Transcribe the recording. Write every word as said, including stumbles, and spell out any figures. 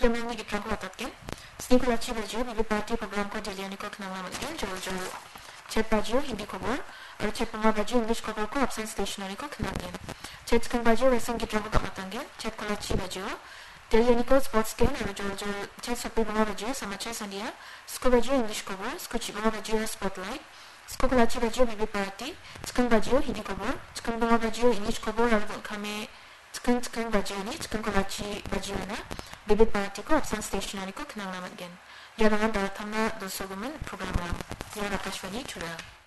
Plemni gitar ko batatken. Snikula Chibajo, Bibi Party program ko Deliani ko Knalamatken, Jojo Chepajo, Hindi Kobor, or Chepama Bajo, English Kobor ko Absent Stationary ko Knalagen. Chetkan Bajo, Racing Gitar ko Kamatangen, Chepkula Chibajo, Deliani ko Sports Game, or Jojo Chet Sopi Bama Bajo, Samacha Sandia, Skobajo, English Kobor, Skochi Bama Bajo, Spotlight, Skokula Chibajo, Bibi Party, Skan Bajo, Hindi Kobor, Skan Bama Bajo, English Kobor, or Kame. Tkun tkun bajani, tkun kolachi bajana, bibi party ko absent stationary ko kenal namat gen. Jangan datang na dosogumen program ram. Jangan Akashvani chura.